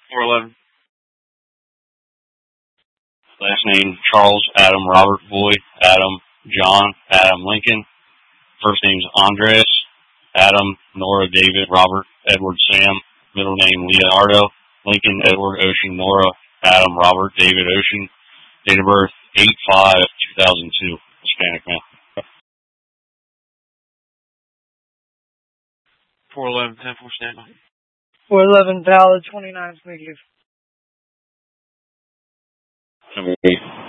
411. Last name, Charles Adam Robert Boyd Adam John Adam Lincoln. First name's Andres Adam Nora David Robert Edward Sam. Middle name Leonardo Lincoln Edward Ocean Nora Adam Robert David Ocean. Date of birth 8/5/2002. Hispanic male. 411, 10-4 standby. 411 valid, 29 negative. Okay.